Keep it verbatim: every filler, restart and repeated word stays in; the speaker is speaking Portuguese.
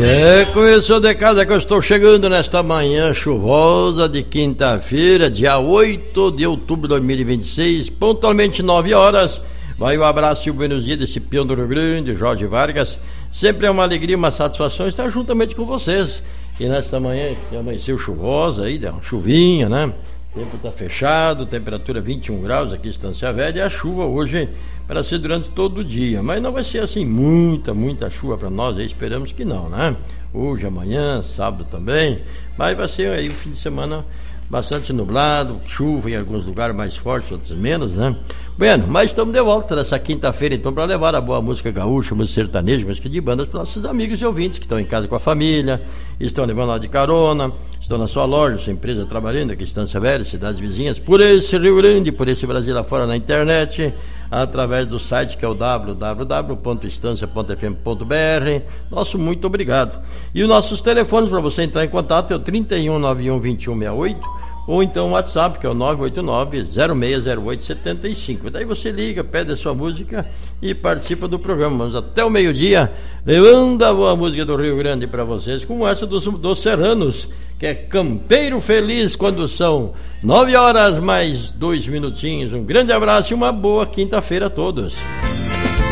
É, com isso de casa que eu estou chegando nesta manhã chuvosa de quinta-feira, dia oito de outubro de dois mil e vinte e seis, pontualmente nove horas. Vai o abraço e o buenos dias desse peão do Rio Grande, Jorge Vargas. Sempre é uma alegria, uma satisfação estar juntamente com vocês. E nesta manhã que amanheceu chuvosa aí, deu uma chuvinha, né? O tempo está fechado, temperatura vinte e um graus aqui em Estância Velha, e a chuva hoje para ser durante todo o dia, mas não vai ser assim muita, muita chuva para nós, aí esperamos que não, né? Hoje, amanhã, sábado também, mas vai ser aí o fim de semana bastante nublado, chuva em alguns lugares mais fortes, outros menos, né? Bueno, mas estamos de volta nessa quinta-feira então para levar a boa música gaúcha, música sertaneja, música de bandas para nossos amigos e ouvintes que estão em casa com a família, estão levando lá de carona, estão na sua loja, sua empresa trabalhando aqui em Estância Velha, cidades vizinhas, por esse Rio Grande, por esse Brasil afora na internet, através do site que é o w w w ponto estância ponto f m ponto b r. Nosso muito obrigado. E os nossos telefones para você entrar em contato é o trinta e um, noventa e um, vinte e um, sessenta e oito, ou então o WhatsApp que é o nove oito nove, zero seis zero oito, sete cinco. Daí você liga, pede a sua música e participa do programa. Vamos até o meio-dia levando a boa música do Rio Grande para vocês, como essa dos, dos Serranos, que é Campeiro Feliz, quando são nove horas mais dois minutinhos. Um grande abraço e uma boa quinta-feira a todos.